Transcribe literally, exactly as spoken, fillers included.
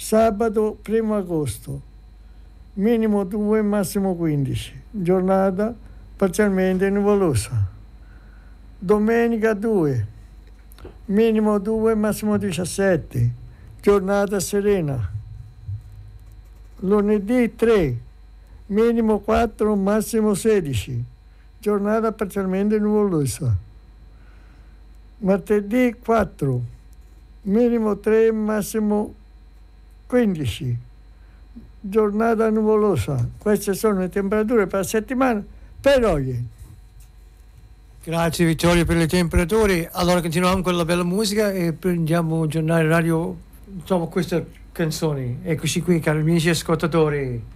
Sabato primo agosto, minimo due, massimo quindici, giornata parzialmente nuvolosa. Domenica due, minimo due, massimo diciassette, giornata serena. Lunedì tre, minimo quattro, massimo sedici, giornata parzialmente nuvolosa. Martedì quattro, minimo tre, massimo quindici, giornata nuvolosa. Queste sono le temperature per la settimana per oggi. Grazie Vittorio per le temperature. Allora continuiamo con la bella musica e prendiamo il giornale radio, insomma, queste canzoni. Eccoci qui, cari amici ascoltatori.